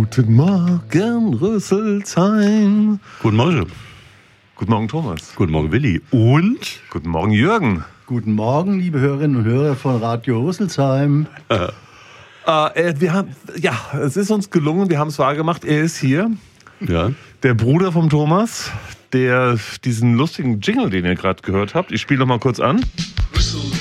Guten Morgen, Rüsselsheim. Guten Morgen. Guten Morgen, Thomas. Guten Morgen, Willi. Und? Guten Morgen, Jürgen. Guten Morgen, liebe Hörerinnen und Hörer von Radio Rüsselsheim. Es ist uns gelungen, wir haben es wahrgemacht. Er ist hier. Ja. Der Bruder vom Thomas, der diesen lustigen Jingle, den ihr gerade gehört habt. Ich spiele noch mal kurz an.